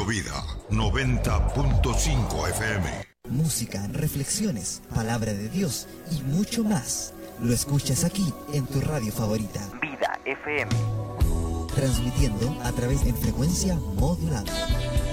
Vida 90.5 FM. Música, reflexiones, palabra de Dios y mucho más. Lo escuchas aquí en tu radio favorita. Vida FM. Transmitiendo a través de frecuencia modulada.